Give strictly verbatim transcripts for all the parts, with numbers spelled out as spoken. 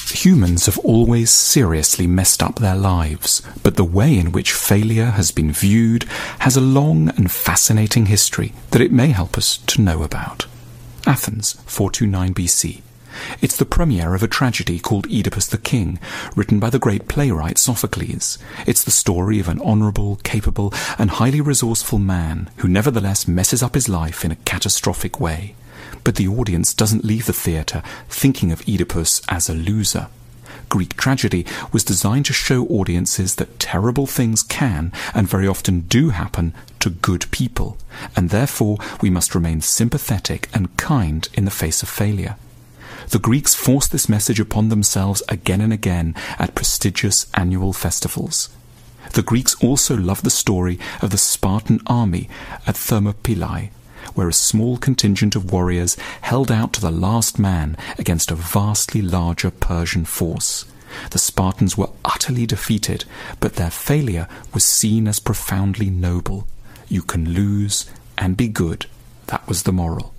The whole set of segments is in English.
Humans have always seriously messed up their lives, but the way in which failure has been viewed has a long and fascinating history that it may help us to know about. Athens, four twenty-nine B C. It's the premiere of a tragedy called Oedipus the King, written by the great playwright Sophocles. It's the story of an honourable, capable, and highly resourceful man who nevertheless messes up his life in a catastrophic way. But the audience doesn't leave the theatre thinking of Oedipus as a loser. Greek tragedy was designed to show audiences that terrible things can, and very often do, happen to good people, and therefore we must remain sympathetic and kind in the face of failure. The Greeks forced this message upon themselves again and again at prestigious annual festivals. The Greeks also loved the story of the Spartan army at Thermopylae, where a small contingent of warriors held out to the last man against a vastly larger Persian force. The Spartans were utterly defeated, but their failure was seen as profoundly noble. You can lose and be good. That was the moral.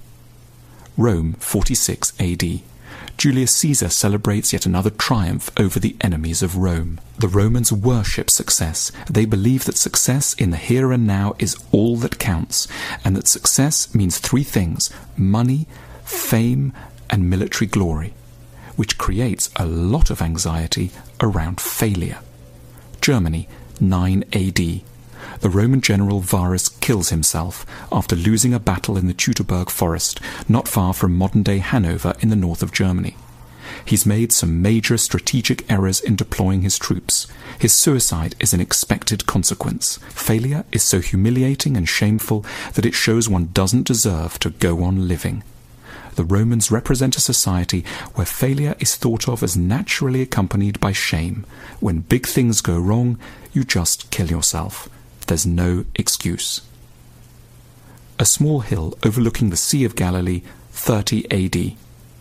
Rome, forty-six A D. Julius Caesar celebrates yet another triumph over the enemies of Rome. The Romans worship success. They believe that success in the here and now is all that counts, and that success means three things: money, fame, and military glory, which creates a lot of anxiety around failure. Germany, nine A D. The Roman general Varus kills himself after losing a battle in the Teutoburg forest, not far from modern-day Hanover in the north of Germany. He's made some major strategic errors in deploying his troops. His suicide is an expected consequence. Failure is so humiliating and shameful that it shows one doesn't deserve to go on living. The Romans represent a society where failure is thought of as naturally accompanied by shame. When big things go wrong, you just kill yourself. There's no excuse. A small hill overlooking the Sea of Galilee, thirty A D.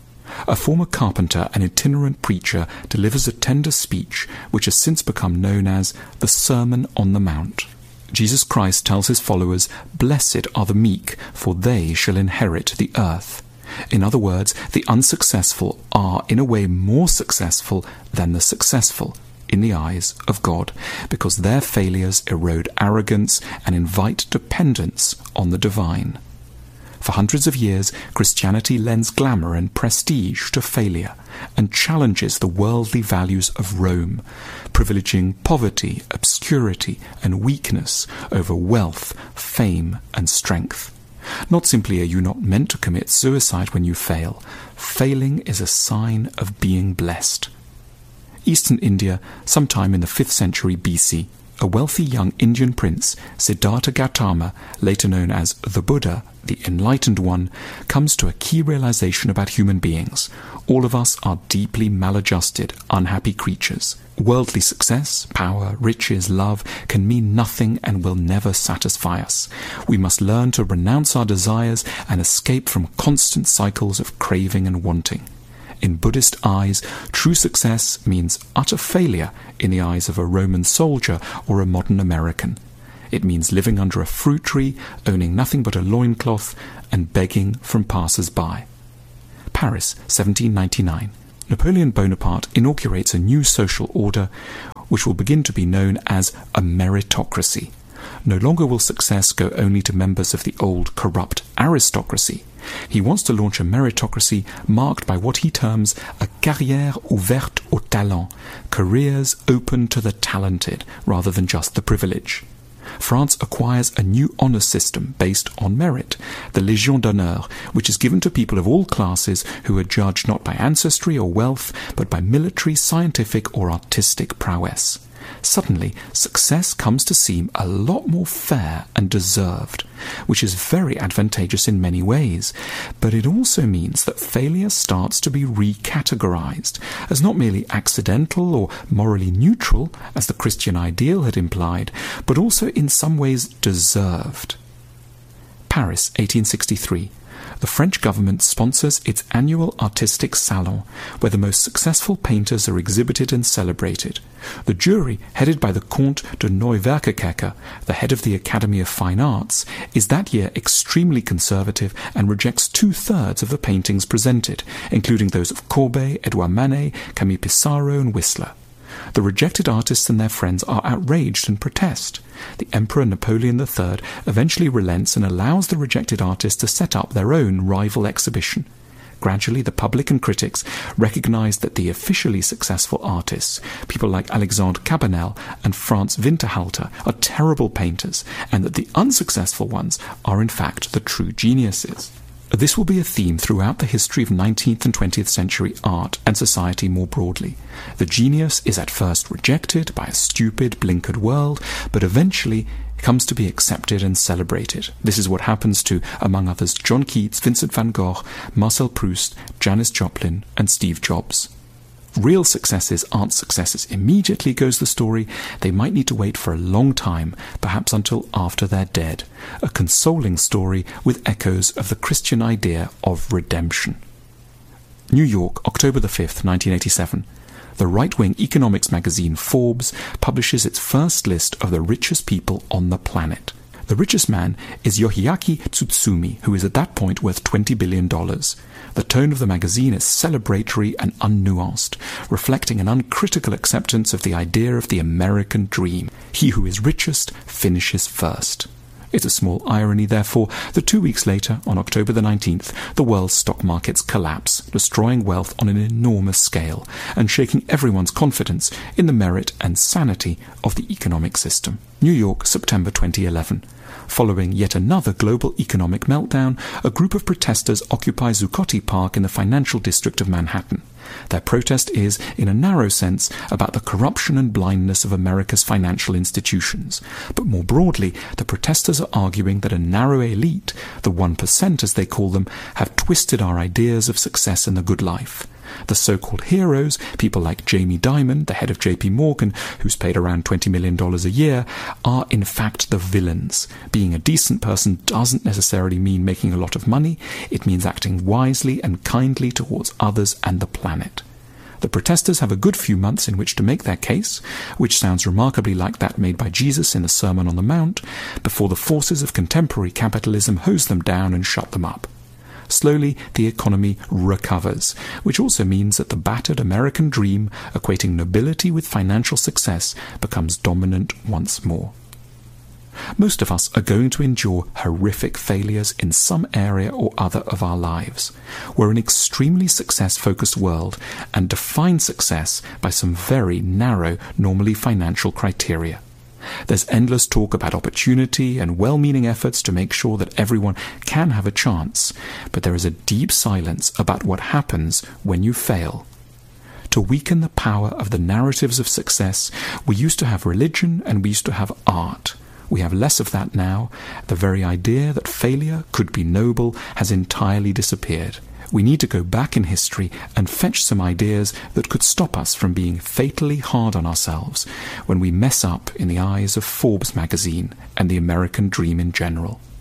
A former carpenter and itinerant preacher delivers a tender speech which has since become known as the Sermon on the Mount. Jesus Christ tells his followers, "Blessed are the meek, for they shall inherit the earth." In other words, the unsuccessful are in a way more successful than the successful in the eyes of God, because their failures erode arrogance and invite dependence on the divine. For hundreds of years, Christianity lends glamour and prestige to failure and challenges the worldly values of Rome, privileging poverty, obscurity, and weakness over wealth, fame, and strength. Not simply are you not meant to commit suicide when you fail, failing is a sign of being blessed. Eastern India, sometime in the fifth century B C, a wealthy young Indian prince, Siddhartha Gautama, later known as the Buddha, the Enlightened One, comes to a key realization about human beings. All of us are deeply maladjusted, unhappy creatures. Worldly success, power, riches, love can mean nothing and will never satisfy us. We must learn to renounce our desires and escape from constant cycles of craving and wanting. In Buddhist eyes, true success means utter failure in the eyes of a Roman soldier or a modern American. It means living under a fruit tree, owning nothing but a loincloth, and begging from passers-by. Paris, seventeen ninety-nine. Napoleon Bonaparte inaugurates a new social order which will begin to be known as a meritocracy. No longer will success go only to members of the old corrupt aristocracy. He wants to launch a meritocracy marked by what he terms a carrière ouverte au talent, careers open to the talented rather than just the privileged. France acquires a new honour system based on merit, the Légion d'honneur, which is given to people of all classes who are judged not by ancestry or wealth, but by military, scientific or artistic prowess. Suddenly, success comes to seem a lot more fair and deserved, which is very advantageous in many ways, but it also means that failure starts to be recategorized as not merely accidental or morally neutral, as the Christian ideal had implied, but also in some ways deserved. Paris, eighteen sixty-three. The French government sponsors its annual artistic salon, where the most successful painters are exhibited and celebrated. The jury, headed by the Comte de Neuwerkerkerke, the head of the Academy of Fine Arts, is that year extremely conservative and rejects two-thirds of the paintings presented, including those of Courbet, Edouard Manet, Camille Pissarro and Whistler. The rejected artists and their friends are outraged and protest. The Emperor Napoleon the Third eventually relents and allows the rejected artists to set up their own rival exhibition. Gradually, the public and critics recognize that the officially successful artists, people like Alexandre Cabanel and Franz Winterhalter, are terrible painters, and that the unsuccessful ones are in fact the true geniuses. This will be a theme throughout the history of nineteenth and twentieth century art and society more broadly. The genius is at first rejected by a stupid, blinkered world, but eventually comes to be accepted and celebrated. This is what happens to, among others, John Keats, Vincent van Gogh, Marcel Proust, Janis Joplin, and Steve Jobs. Real successes aren't successes immediately, goes the story. They might need to wait for a long time, perhaps until after they're dead. A consoling story with echoes of the Christian idea of redemption. New York, October the fifth, nineteen eighty-seven. The right-wing economics magazine Forbes publishes its first list of the richest people on the planet. The richest man is Yoshiaki Tsutsumi, who is at that point worth twenty billion dollars. The tone of the magazine is celebratory and unnuanced, reflecting an uncritical acceptance of the idea of the American dream. He who is richest finishes first. It's a small irony, therefore, that two weeks later, on October the nineteenth, the world's stock markets collapse, destroying wealth on an enormous scale and shaking everyone's confidence in the merit and sanity of the economic system. New York, September twenty eleven. Following yet another global economic meltdown, a group of protesters occupy Zuccotti Park in the financial district of Manhattan. Their protest is, in a narrow sense, about the corruption and blindness of America's financial institutions. But more broadly, the protesters are arguing that a narrow elite, the one percent as they call them, have twisted our ideas of success and the good life. The so-called heroes, people like Jamie Dimon, the head of J P Morgan, who's paid around twenty million dollars a year, are in fact the villains. Being a decent person doesn't necessarily mean making a lot of money. It means acting wisely and kindly towards others and the planet. The protesters have a good few months in which to make their case, which sounds remarkably like that made by Jesus in the Sermon on the Mount, before the forces of contemporary capitalism hose them down and shut them up. Slowly, the economy recovers, which also means that the battered American dream, equating nobility with financial success, becomes dominant once more. Most of us are going to endure horrific failures in some area or other of our lives. We're an extremely success-focused world and define success by some very narrow, normally financial criteria. There's endless talk about opportunity and well-meaning efforts to make sure that everyone can have a chance, but there is a deep silence about what happens when you fail. To weaken the power of the narratives of success, we used to have religion and we used to have art. We have less of that now. The very idea that failure could be noble has entirely disappeared. We need to go back in history and fetch some ideas that could stop us from being fatally hard on ourselves when we mess up in the eyes of Forbes magazine and the American dream in general.